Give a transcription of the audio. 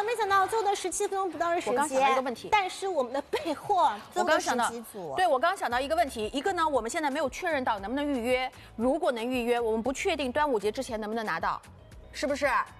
了，没想到最后的17分钟不到的时间。 我刚想到一个问题， 但是我们的备货， 我刚想到，对我刚想到一个问题，一个呢，我们现在没有确认到能不能预约，如果能预约，我们不确定端午节之前能不能拿到，是不是？